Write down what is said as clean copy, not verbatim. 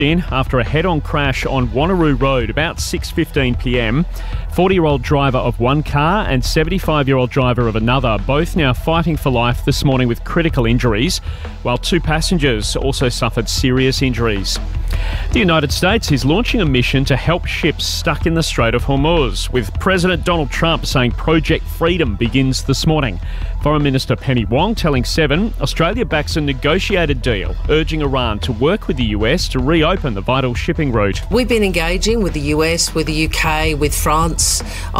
in after a head-on crash on Wanneroo Road about 6:15pm. 40-year-old driver of one car and 75-year-old driver of another, both now fighting for life this morning with critical injuries, while two passengers also suffered serious injuries. The United States is launching a mission to help ships stuck in the Strait of Hormuz, with President Donald Trump saying Project Freedom begins this morning. Foreign Minister Penny Wong telling Seven Australia backs a negotiated deal, urging Iran to work with the US to reopen the vital shipping route. We've been engaging with the US, with the UK, with France